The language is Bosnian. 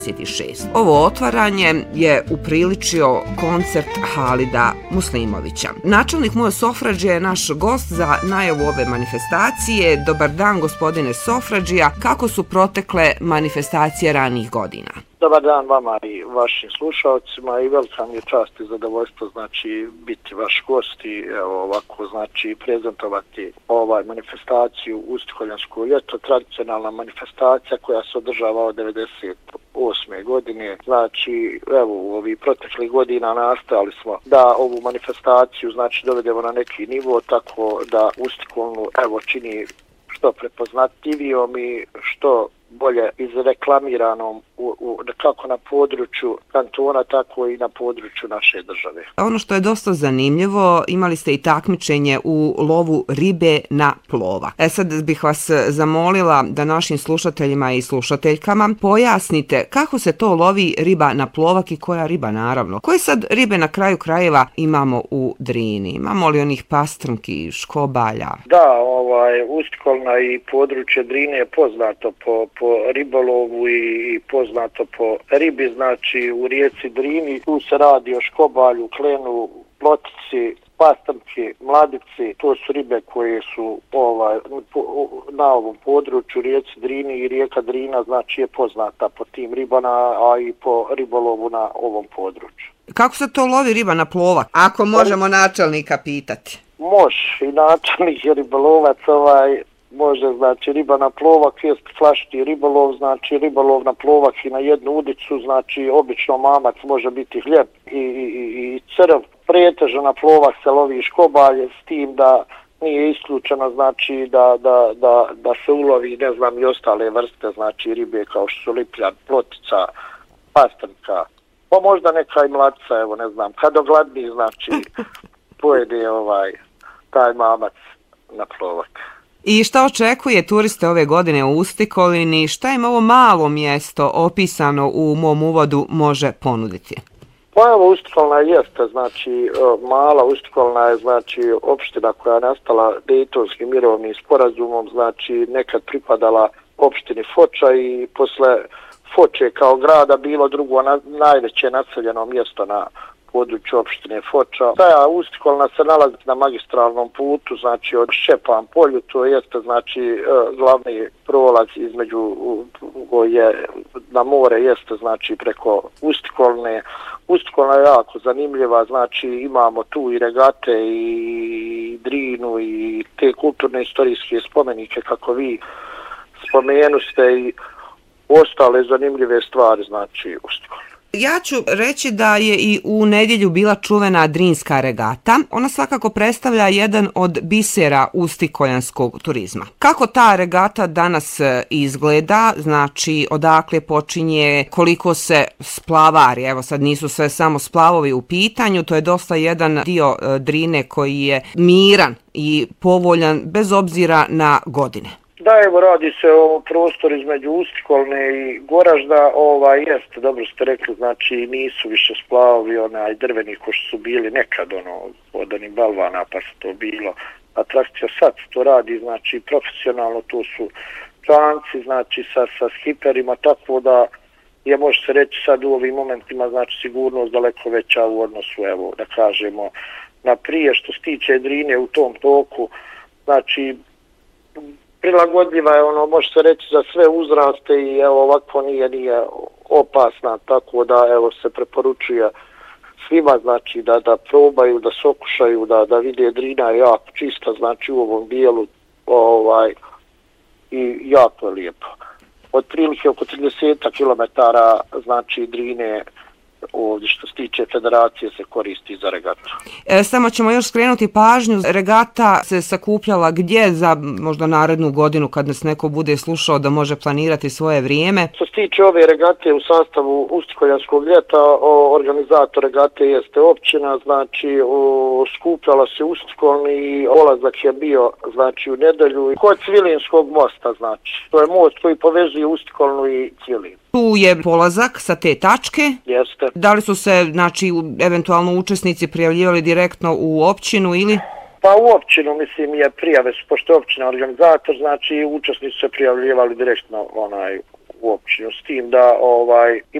26. Ovo otvaranje je upriličio koncert Halida Muslimovića. Načelnik Mujo Sofradžija je naš gost za najavu ove manifestacije. Dobar dan, gospodine Sofradžija. Kako su protekle manifestacije ranijih godina? Dobar dan vama i vašim slušalcima i velika mi je čast i zadovoljstvo biti vaš gost i ovako prezentovati manifestaciju Ustikoljansko ljeto, tradicionalna manifestacija koja se održava od 1998. godine. U ovih proteklih godina nastojali smo da ovu manifestaciju dovedemo na neki nivo tako da Ustikolnu čini što prepoznatljivijom i što bolje izreklamiranom kako na području kantona, tako i na području naše države. Ono što je dosta zanimljivo, imali ste i takmičenje u lovu ribe na plova. Sad bih vas zamolila da našim slušateljima i slušateljkama pojasnite kako se to lovi riba na plovak i koja riba naravno. Koje sad ribe na kraju krajeva imamo u Drini? Imamo li onih pastrnki, škobalja? Da, Ustikolna i područje Drine je poznato po ribolovu i poznato po ribi, u rijeci Drini. Tu se radi o škobalju, klenu, plotici, pastrnki, mladici. To su ribe koje su na ovom području rijeci Drini i rijeka Drina je poznata po tim ribama, a i po ribolovu na ovom području. Kako se to lovi riba na plovak? Ako možemo načelnika pitati. Može i načelnik je ribolovac, može, riba na plovak jest flašti ribolov, ribolov na plovak i na jednu udicu, obično mamac može biti hljeb i crv. Pretežno na plovak se lovi škobalje, s tim da nije isključeno da se ulovi i ostale vrste ribe kao što su lipljan, plotica, pastrnka, pa možda neka i mlatica, kad ogladni pojede taj mamac na plovak. I šta očekuje turiste ove godine u Ustikolini? Šta im ovo malo mjesto opisano u mom uvodu može ponuditi? Pa evo, Ustikolna jeste, mala Ustikolna je opština koja je nastala Dejtonskim mirovnim sporazumom, nekad pripadala opštini Foča i posle Foče kao grada bilo drugo najveće naseljeno mjesto na području opštine Foča. Ta Ustikolna se nalazi na magistralnom putu, od Šćepan polju, to jeste glavni prolaz između na more jeste preko Ustikolne. Ustikolna je jako zanimljiva, imamo tu i regate i Drinu i te kulturne istorijske spomenike kako vi spomenuste i ostale zanimljive stvari Ustikolna. Ja ću reći da je i u nedjelju bila čuvena Drinska regata. Ona svakako predstavlja jedan od bisera ustikoljanskog turizma. Kako ta regata danas izgleda, odakle počinje, koliko se splavari, evo sad nisu sve samo splavovi u pitanju, to je dosta jedan dio Drine koji je miran i povoljan bez obzira na godine. Da, evo, radi se o prostoru između Ustikolne i Goražda, jeste, dobro ste rekli, nisu više splavovi, drveni ko što su bili nekad, od onih balvana, pa su to bilo atrakcija. Sad to radi, profesionalno, to su čanci, sa skiperima, tako da je, može se reći sad u ovim momentima, sigurnost daleko veća u odnosu, evo, da kažemo, na prije. Što se tiče Drine u tom toku, prilagodljiva je, može se reći, za sve uzraste i evo ovako nije opasna, tako da evo se preporučuje svima da probaju, da se okušaju, da vide. Drina je jako čista, u ovom dijelu i jako je lijepo. Otprilike oko 30 km Drine ovdje što se tiče federacije se koristi za regatu. Samo ćemo još skrenuti pažnju, regata se sakupljala gdje za možda narednu godinu kad nas neko bude slušao da može planirati svoje vrijeme? Što se tiče ove regate u sastavu Ustikoljanskog ljeta, organizator regate jeste općina, skupljala se Ustikolni i olazak je bio u nedjelju kod Cvilinskog mosta, to je most koji povezuje Ustikolnu i Cvilin. Tu je polazak sa te tačke. Jeste. Da li su se, eventualno učesnici prijavljivali direktno u općinu ili? Pa u općinu, prijave su, pošto je općina organizator, učesnici se prijavljivali direktno u općinu, s tim da